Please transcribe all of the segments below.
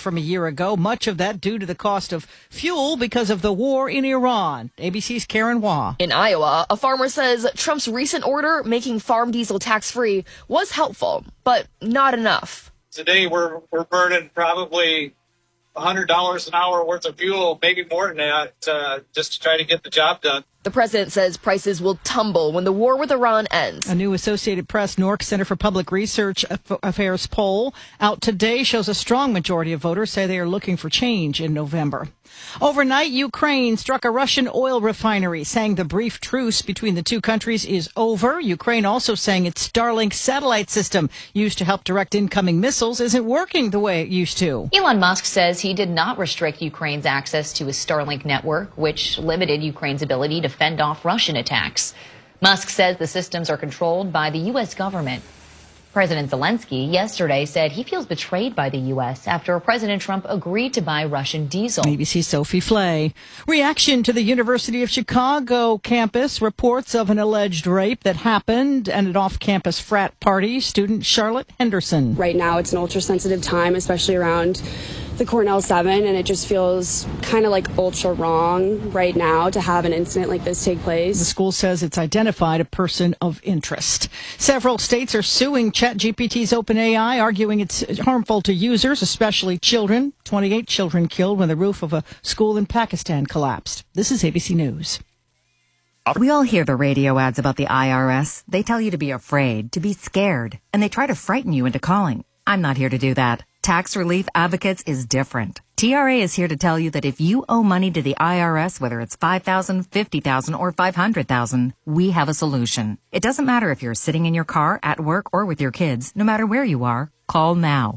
from a year ago, much of that due to the cost of fuel because of the war in Iran. ABC's Karen Waugh. In Iowa, a farmer says Trump's recent order making farm diesel tax-free was helpful, but not enough. Today, we're burning probably $100 an hour worth of fuel, maybe more than that, just to try to get the job done. The president says prices will tumble when the war with Iran ends. A new Associated Press Newark Center for Public Research Affairs poll out today shows a strong majority of voters say they are looking for change in November. Overnight, Ukraine struck a Russian oil refinery, saying the brief truce between the two countries is over. Ukraine also saying its Starlink satellite system used to help direct incoming missiles isn't working the way it used to. Elon Musk says he did not restrict Ukraine's access to his Starlink network, which limited Ukraine's ability to fend off Russian attacks. Musk says the systems are controlled by the U.S. government. President Zelensky yesterday said he feels betrayed by the U.S. after President Trump agreed to buy Russian diesel. ABC's Sophie Flay. Reaction to the University of Chicago campus reports of an alleged rape that happened at an off-campus frat party. Student Charlotte Henderson. Right now it's an ultra-sensitive time, especially around the Cornell 7, and it just feels kind of like ultra wrong right now to have an incident like this take place. The school says it's identified a person of interest. Several states are suing ChatGPT's OpenAI, arguing it's harmful to users, especially children. 28 children killed when the roof of a school in Pakistan collapsed. This is ABC News. We all hear the radio ads about the IRS. They tell you to be afraid, to be scared, and they try to frighten you into calling. I'm not here to do that. Tax Relief Advocates is different. TRA is here to tell you that if you owe money to the IRS, whether it's $5,000, $50,000, or $500,000, we have a solution. It doesn't matter if you're sitting in your car, at work, or with your kids. No matter where you are, call now.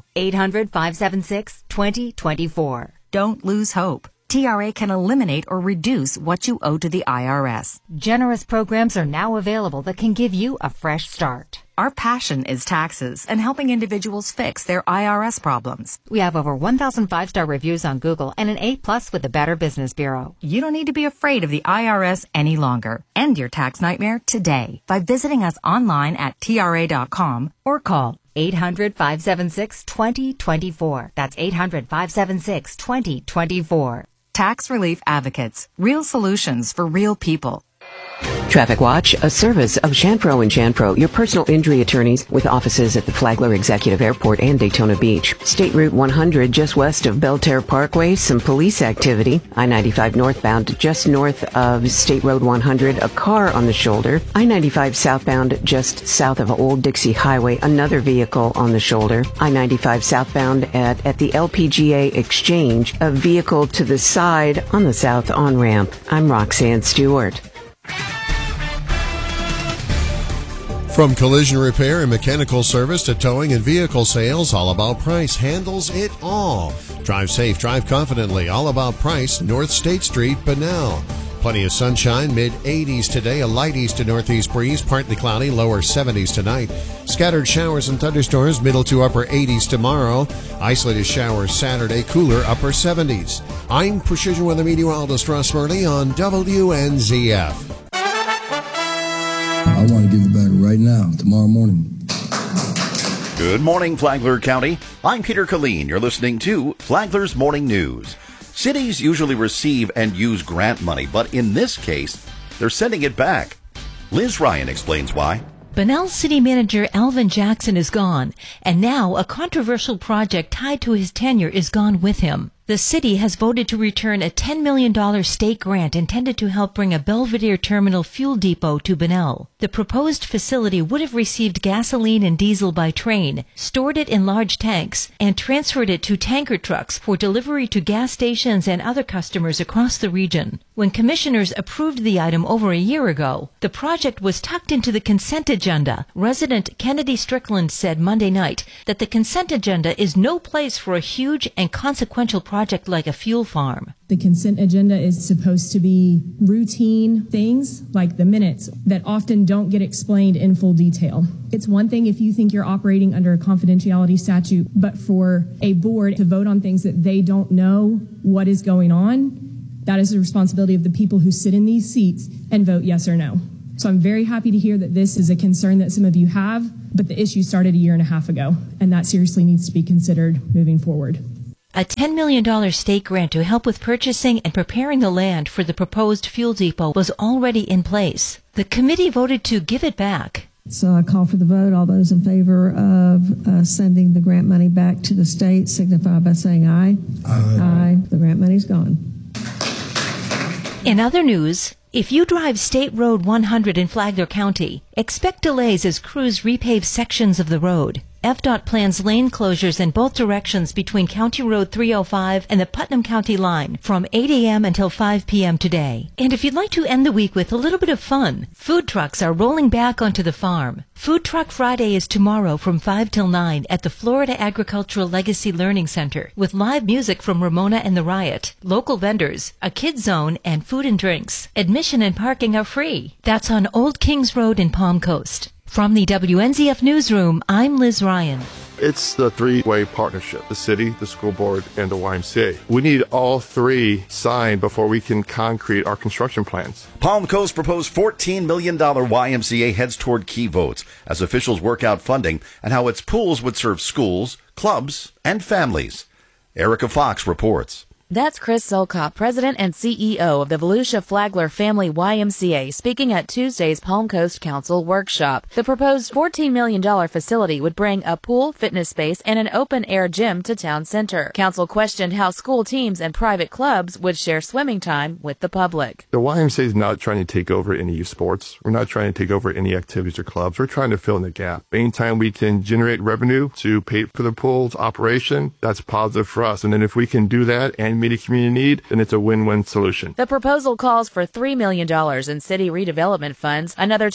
800-576-2024. Don't lose hope. TRA can eliminate or reduce what you owe to the IRS. Generous programs are now available that can give you a fresh start. Our passion is taxes and helping individuals fix their IRS problems. We have over 1,000 5-star reviews on Google and an A+ with the Better Business Bureau. You don't need to be afraid of the IRS any longer. End your tax nightmare today by visiting us online at TRA.com or call 800-576-2024. That's 800-576-2024. Tax Relief Advocates. Real solutions for real people. Traffic Watch, a service of Chanfro & Chanfro, your personal injury attorneys with offices at the Flagler Executive Airport and Daytona Beach. State Route 100, just west of Belterre Parkway, some police activity. I-95 northbound, just north of State Road 100, a car on the shoulder. I-95 southbound, just south of Old Dixie Highway, another vehicle on the shoulder. I-95 southbound at the LPGA Exchange, a vehicle to the side on the south on-ramp. I'm Roxanne Stewart. From collision repair and mechanical service to towing and vehicle sales, All About Price handles it all. Drive safe, drive confidently. All About Price, North State Street, Bunnell. Plenty of sunshine, mid-80s today, a light east to northeast breeze, partly cloudy, lower 70s tonight. Scattered showers and thunderstorms, middle to upper 80s tomorrow. Isolated showers Saturday, cooler upper 70s. I'm Precision Weather Meteorologist Russ Murley on WNZF. I want to give it back right now, tomorrow morning. Good morning, Flagler County. I'm Peter Killeen. You're listening to Flagler's Morning News. Cities usually receive and use grant money, but in this case, they're sending it back. Liz Ryan explains why. Bunnell City Manager Alvin Jackson is gone, and now a controversial project tied to his tenure is gone with him. The city has voted to return a $10 million state grant intended to help bring a Belvedere Terminal fuel depot to Bunnell. The proposed facility would have received gasoline and diesel by train, stored it in large tanks, and transferred it to tanker trucks for delivery to gas stations and other customers across the region. When commissioners approved the item over a year ago, the project was tucked into the consent agenda. Resident Kennedy Strickland said Monday night that the consent agenda is no place for a huge and consequential project like a fuel farm. The consent agenda is supposed to be routine things like the minutes that often don't get explained in full detail. It's one thing if you think you're operating under a confidentiality statute, but for a board to vote on things that they don't know what is going on, that is the responsibility of the people who sit in these seats and vote yes or no. So I'm very happy to hear that this is a concern that some of you have, but the issue started a year and a half ago, and that seriously needs to be considered moving forward. A $10 million state grant to help with purchasing and preparing the land for the proposed fuel depot was already in place. The committee voted to give it back. So I call for the vote. All those in favor of sending the grant money back to the state signify by saying aye. Aye. Aye. The grant money's gone. In other news, if you drive State Road 100 in Flagler County, expect delays as crews repave sections of the road. FDOT plans lane closures in both directions between County Road 305 and the Putnam County line from 8 a.m. until 5 p.m. today. And if you'd like to end the week with a little bit of fun, food trucks are rolling back onto the farm. Food Truck Friday is tomorrow from 5 till 9 at the Florida Agricultural Legacy Learning Center with live music from Ramona and the Riot, local vendors, a kids zone, and food and drinks. Admission and parking are free. That's on Old Kings Road in Palm Coast. From the WNZF Newsroom, I'm Liz Ryan. It's the three-way partnership, the city, the school board, and the YMCA. We need all three signed before we can concrete our construction plans. Palm Coast proposed $14 million YMCA heads toward key votes as officials work out funding and how its pools would serve schools, clubs, and families. Erica Fox reports. That's Chris Solkop, president and CEO of the Volusia Flagler Family YMCA, speaking at Tuesday's Palm Coast Council workshop. The proposed $14 million facility would bring a pool, fitness space, and an open-air gym to town center. Council questioned how school teams and private clubs would share swimming time with the public. The YMCA is not trying to take over any youth sports. We're not trying to take over any activities or clubs. We're trying to fill in the gap. Anytime we can generate revenue to pay for the pool's operation, that's positive for us. And then if we can do that and meet a community need, then it's a win-win solution. The proposal calls for $3 million in city redevelopment funds, another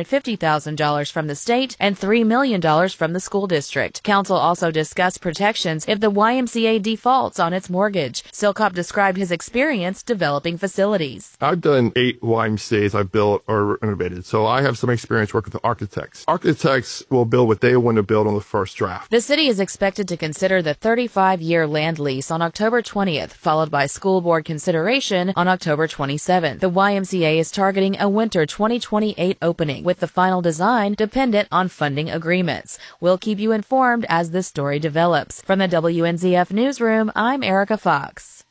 $250,000 from the state, and $3 million from the school district. Council also discussed protections if the YMCA defaults on its mortgage. Silcop described his experience developing facilities. I've done 8 YMCAs I've built or renovated, so I have some experience working with architects. Architects will build what they want to build on the first draft. The city is expected to consider the 35-year land lease on October 20th, followed by school board consideration on October 27th. The YMCA is targeting a winter 2028 opening, with the final design dependent on funding agreements. We'll keep you informed as this story develops. From the WNZF Newsroom, I'm Erica Fox.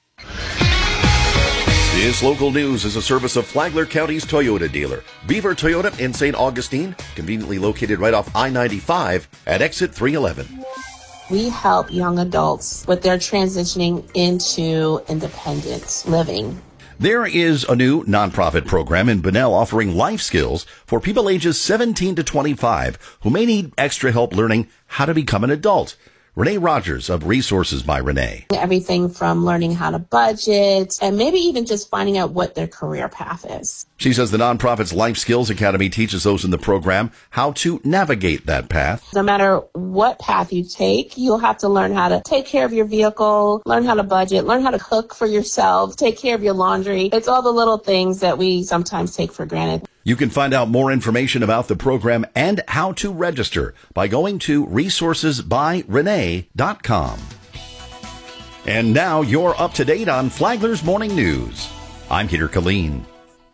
This local news is a service of Flagler County's Toyota dealer, Beaver Toyota in St. Augustine, conveniently located right off I-95 at exit 311. We help young adults with their transitioning into independent living. There is a new nonprofit program in Bunnell offering life skills for people ages 17 to 25 who may need extra help learning how to become an adult. Renee Rogers of Resources by Renee. Everything from learning how to budget and maybe even just finding out what their career path is. She says the nonprofit's Life Skills Academy teaches those in the program how to navigate that path. No matter what path you take, you'll have to learn how to take care of your vehicle, learn how to budget, learn how to cook for yourself, take care of your laundry. It's all the little things that we sometimes take for granted. You can find out more information about the program and how to register by going to resourcesbyrenee.com. And now you're up to date on Flagler's Morning News. I'm Peter Killeen.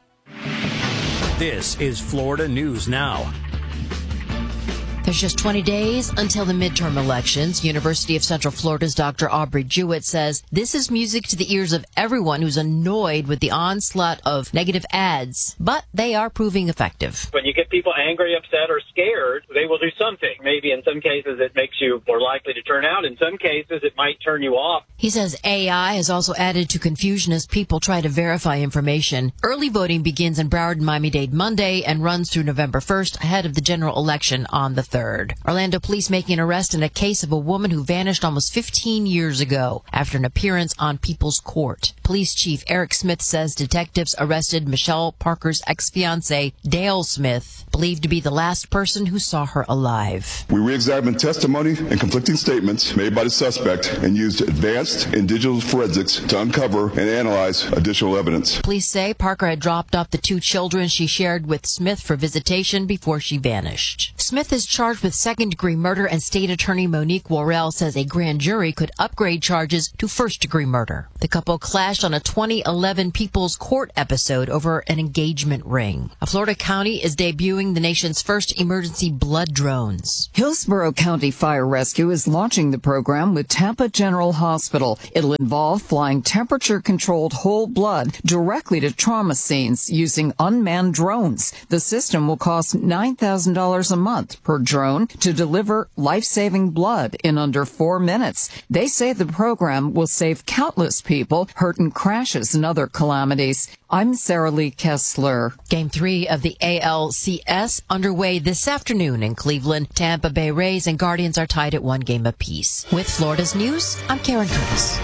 This is Florida News Now. There's just 20 days until the midterm elections. University of Central Florida's Dr. Aubrey Jewett says this is music to the ears of everyone who's annoyed with the onslaught of negative ads, but they are proving effective. When you get people angry, upset, or scared, they will do something. Maybe in some cases it makes you more likely to turn out. In some cases it might turn you off. He says AI has also added to confusion as people try to verify information. Early voting begins in Broward and Miami-Dade Monday and runs through November 1st ahead of the general election on the 3rd. Orlando police making an arrest in a case of a woman who vanished almost 15 years ago after an appearance on People's Court. Police Chief Eric Smith says detectives arrested Michelle Parker's ex-fiancé, Dale Smith, believed to be the last person who saw her alive. We re-examined testimony and conflicting statements made by the suspect and used advanced and digital forensics to uncover and analyze additional evidence. Police say Parker had dropped off the 2 children she shared with Smith for visitation before she vanished. Smith is charged charged with second-degree murder, and State Attorney Monique Worrell says a grand jury could upgrade charges to first-degree murder. The couple clashed on a 2011 People's Court episode over an engagement ring. A Florida county is debuting the nation's first emergency blood drones. Hillsborough County Fire Rescue is launching the program with Tampa General Hospital. It'll involve flying temperature-controlled whole blood directly to trauma scenes using unmanned drones. The system will cost $9,000 a month per drone to deliver life-saving blood in under 4 minutes. They say the program will save countless people hurt in crashes and other calamities. I'm Sarah Lee Kessler. Game 3 of the ALCS underway this afternoon in Cleveland. Tampa Bay Rays and Guardians are tied at 1 game apiece. With Florida's news, I'm Karen Curtis.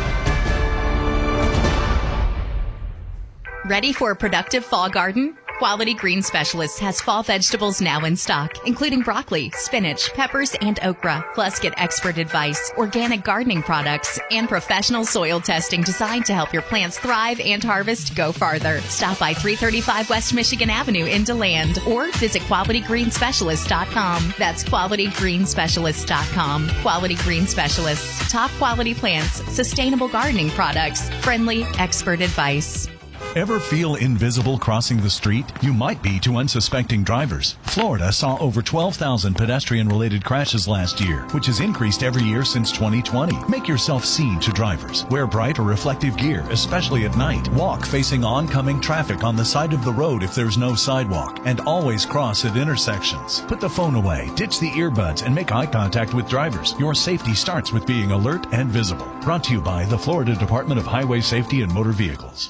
Ready for a productive fall garden? Quality Green Specialists has fall vegetables now in stock, including broccoli, spinach, peppers, and okra. Plus, get expert advice, organic gardening products, and professional soil testing designed to help your plants thrive and harvest go farther. Stop by 335 West Michigan Avenue in DeLand or visit QualityGreenSpecialists.com. That's QualityGreenSpecialists.com. Quality Green Specialists. Top quality plants, sustainable gardening products, friendly, expert advice. Ever feel invisible crossing the street? You might be to unsuspecting drivers. Florida saw over 12,000 pedestrian-related crashes last year, which has increased every year since 2020. Make yourself seen to drivers. Wear bright or reflective gear, especially at night. Walk facing oncoming traffic on the side of the road if there's no sidewalk, and always cross at intersections. Put the phone away, ditch the earbuds, and make eye contact with drivers. Your safety starts with being alert and visible. Brought to you by the Florida Department of Highway Safety and Motor Vehicles.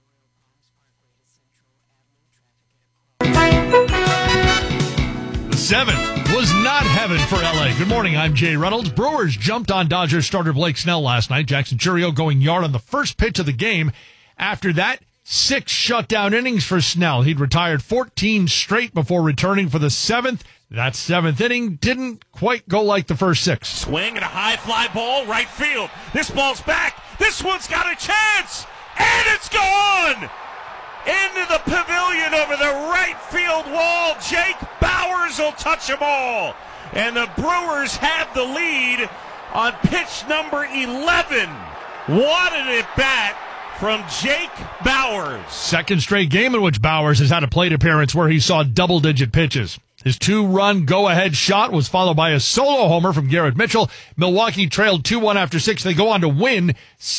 Seventh was not heaven for LA. Good morning, I'm Jay Reynolds. Brewers jumped on Dodgers starter Blake Snell last night. Jackson Chourio going yard on the first pitch of the game. After that, 6 shutdown innings for Snell. He'd retired 14 straight before returning for the 7th. That 7th inning didn't quite go like the first 6. Swing and a high fly ball, right field. This ball's back. This one's got a chance. And it's gone! Into the pavilion over the right field wall. Jake Bauers will touch them all. And the Brewers have the lead on pitch number 11. What an at-bat from Jake Bauers. Second straight game in which Bauers has had a plate appearance where he saw double-digit pitches. His 2-run go-ahead shot was followed by a solo homer from Garrett Mitchell. Milwaukee trailed 2-1 after 6. They go on to win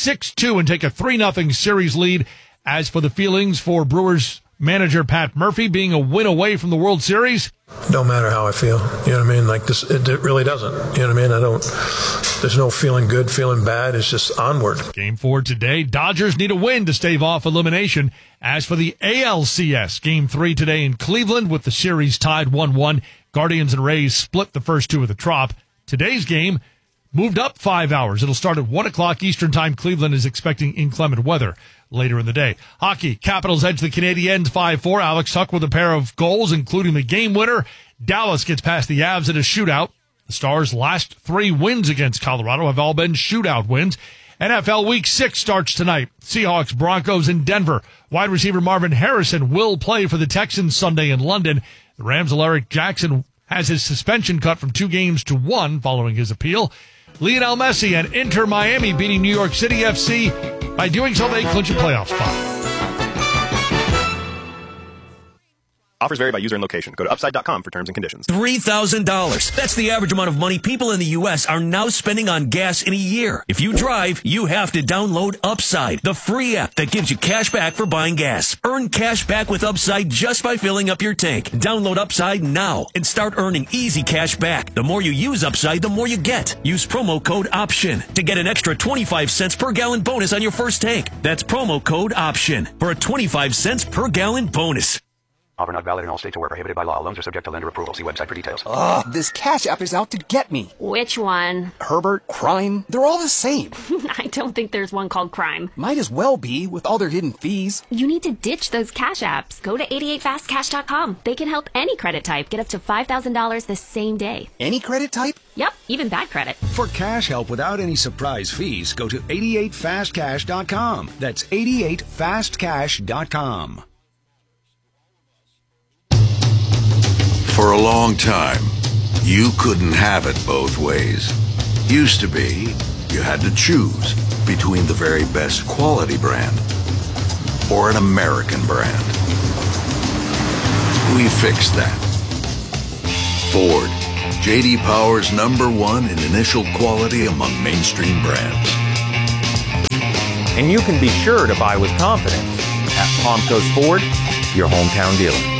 6-2 and take a 3-0 series lead. As for the feelings for Brewers manager Pat Murphy being a win away from the World Series, don't matter how I feel. You know what I mean? Like this, it really doesn't. You know what I mean? There's no feeling good, feeling bad. It's just onward. Game 4 today. Dodgers need a win to stave off elimination. As for the ALCS, Game 3 today in Cleveland with the series tied 1-1. Guardians and Rays split the first 2 of the Trop. Today's game moved up 5 hours. It'll start at 1 o'clock Eastern Time. Cleveland is expecting inclement weather later in the day. Hockey, Capitals edge the Canadiens 5-4. Alex Tuch with a pair of goals, including the game winner. Dallas gets past the Avs in a shootout. The Stars' last 3 wins against Colorado have all been shootout wins. NFL Week 6 starts tonight. Seahawks, Broncos in Denver. Wide receiver Marvin Harrison will play for the Texans Sunday in London. The Rams' Alaric Jackson has his suspension cut from 2 games to 1 following his appeal. Lionel Messi and Inter Miami beating New York City FC. By doing so, they clinch a playoff spot. Offers vary by user and location. Go to Upside.com for terms and conditions. $3,000. That's the average amount of money people in the U.S. are now spending on gas in a year. If you drive, you have to download Upside, the free app that gives you cash back for buying gas. Earn cash back with Upside just by filling up your tank. Download Upside now and start earning easy cash back. The more you use Upside, the more you get. Use promo code OPTION to get an extra 25 cents per gallon bonus on your first tank. That's promo code OPTION for a 25 cents per gallon bonus. Offer not valid in all states or where prohibited by law. Loans are subject to lender approval. See website for details. Ugh, this Cash App is out to get me. Which one? Herbert, Crime, they're all the same. I don't think there's one called Crime. Might as well be, with all their hidden fees. You need to ditch those Cash Apps. Go to 88fastcash.com. They can help any credit type get up to $5,000 the same day. Any credit type? Yep, even bad credit. For cash help without any surprise fees, go to 88fastcash.com. That's 88fastcash.com. For a long time, You couldn't have it both ways. Used to be, you had to choose between the very best quality brand or an American brand. We fixed that. Ford, J.D. Power's #1 in initial quality among mainstream brands. And you can be sure to buy with confidence at Palm Coast Ford, your hometown dealer.